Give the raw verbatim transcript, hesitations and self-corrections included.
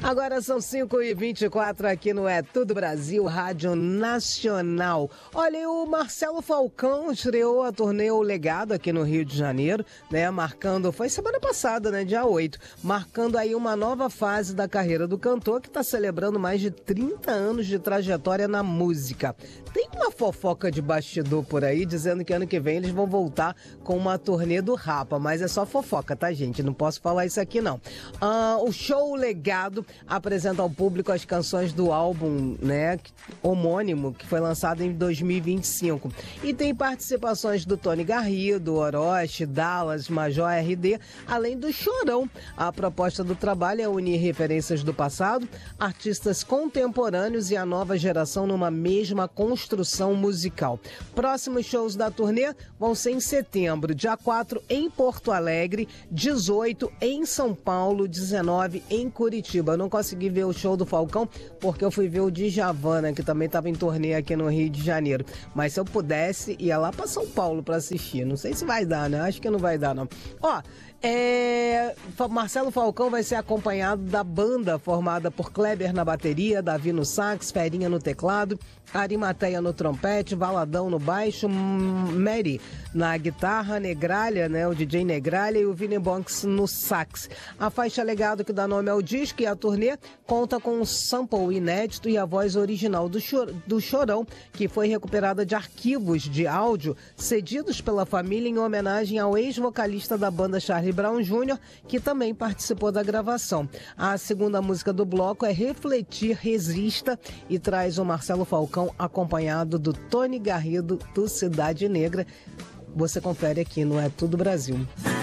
Agora são cinco e vinte e quatro aqui no É Tudo Brasil, Rádio Nacional. Olha, o Marcelo Falcão estreou a turnê O Legado aqui no Rio de Janeiro, né? Marcando, foi semana passada, né? Dia oito, marcando aí uma nova fase da carreira do cantor que está celebrando mais de trinta anos de trajetória na música. Tem uma fofoca de bastidor por aí dizendo que ano que vem eles vão voltar com uma turnê do Rapa, mas é só fofoca, tá, gente? Não posso falar isso aqui, não. Ah, o show O Legado apresenta ao público as canções do álbum, né, homônimo, que foi lançado em dois mil e vinte e cinco. E tem participações do Tony Garrido, Orochi, Dallas, Major R D, além do Chorão. A proposta do trabalho é unir referências do passado, artistas contemporâneos e a nova geração numa mesma construção musical. Próximos shows da turnê vão ser em setembro, dia quatro em Porto Alegre, dezoito em São Paulo, dezenove em Curitiba. Eu não consegui ver o show do Falcão porque eu fui ver o Djavan, né, que também estava em turnê aqui no Rio de Janeiro. Mas se eu pudesse, ia lá para São Paulo para assistir. Não sei se vai dar, né? Acho que não vai dar, não. Ó, é... Marcelo Falcão vai ser acompanhado da banda formada por Kleber na bateria, Davi no sax, Ferinha no teclado, Arimateia no trompete, Valadão no baixo, Mary na guitarra, Negralha, né, o D J Negralha, e o Vini Bonks no sax. A faixa Legado, que dá nome ao disco e a turnê, conta com um sample inédito e a voz original do, Chor- do Chorão, que foi recuperada de arquivos de áudio cedidos pela família em homenagem ao ex-vocalista da banda Charlie Brown Júnior, que também participou da gravação. A segunda música do bloco é Refletir, Resista, e traz o Marcelo Falcão acompanhado do Tony Garrido, do Cidade Negra. Você confere aqui no É Tudo Brasil.